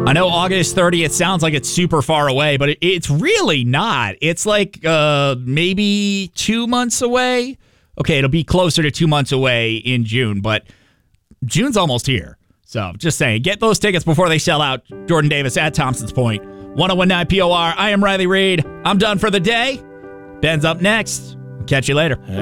I know August 30th sounds like it's super far away, but it's really not. It's like maybe 2 months away. Okay, it'll be closer to 2 months away in June, but June's almost here. So just saying, get those tickets before they sell out. Jordan Davis at Thompson's Point. 1019 POR. I am Riley Reed. I'm done for the day. Ben's up next. Catch you later.